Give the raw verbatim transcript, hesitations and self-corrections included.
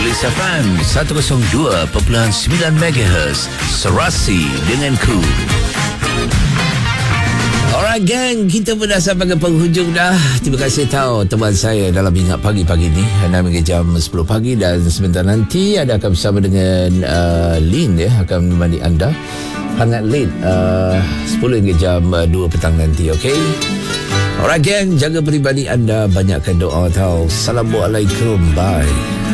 Perlis F M seratus dua perpuluhan sembilan megahertz Serasi denganku. Alright gang, kita pun dah sampai ke penghujung dah. Terima kasih tahu teman saya dalam Ingat Pagi pagi ni enam hingga jam sepuluh pagi. Dan sebentar nanti ada akan bersama dengan uh, Lin ya, akan menemani anda Hangat Lin uh, sepuluh hingga jam uh, dua petang nanti. Okay. Alright gang, jaga peribadi anda, banyakkan doa tau. Assalamualaikum, bye.